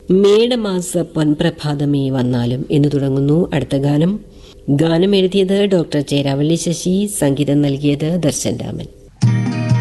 മേടമാസ പൊൻപ്രഭാതമേ വന്നാലും എന്ന് തുടങ്ങുന്നു അടുത്ത ഗാനം. ഗാനം എഴുതിയത് ഡോക്ടർ ചേരാവള്ളി ശശി, സംഗീതം നൽകിയത് ദർശൻ രാമൻ.